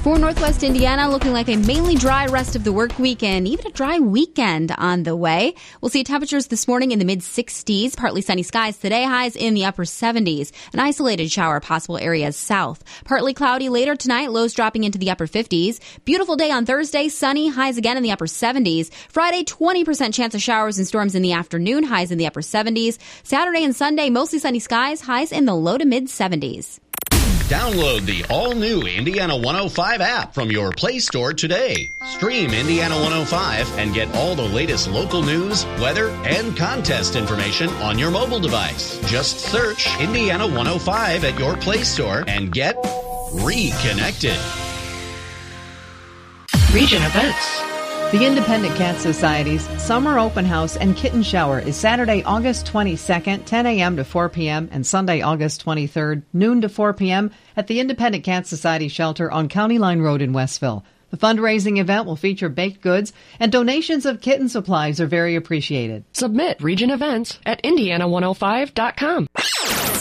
For Northwest Indiana, looking like a mainly dry rest of the work weekend, even a dry weekend on the way. We'll see temperatures this morning in the mid-60s, partly sunny skies today, highs in the upper 70s. An isolated shower possible areas south. Partly cloudy later tonight, lows dropping into the upper 50s. Beautiful day on Thursday, sunny, highs again in the upper 70s. Friday, 20% chance of showers and storms in the afternoon, highs in the upper 70s. Saturday and Sunday, mostly sunny skies, highs in the low to mid-70s. Download the all-new Indiana 105 app from your Play Store today. Stream Indiana 105 and get all the latest local news, weather, and contest information on your mobile device. Just search Indiana 105 at your Play Store and get reconnected. Region events. The Independent Cat Society's Summer Open House and Kitten Shower is Saturday, August 22nd, 10 a.m. to 4 p.m. and Sunday, August 23rd, noon to 4 p.m. at the Independent Cat Society Shelter on County Line Road in Westville. The fundraising event will feature baked goods, and donations of kitten supplies are very appreciated. Submit region events at Indiana105.com.